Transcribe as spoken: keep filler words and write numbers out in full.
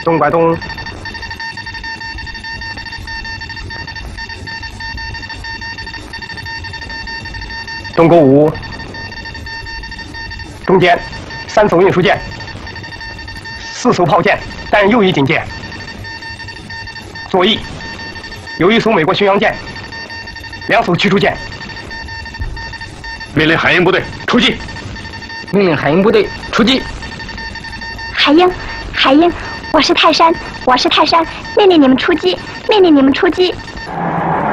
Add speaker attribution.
Speaker 1: 东拐东。东沟五。中间三艘运输舰，四艘炮舰担任右翼警戒。左翼有一艘美国巡洋舰，两艘驱逐舰。命令海鹰部队出击！
Speaker 2: 命令海鹰部队出击！
Speaker 3: 海鹰，海鹰，我是泰山，我是泰山，命令你们出击！命令你们出击！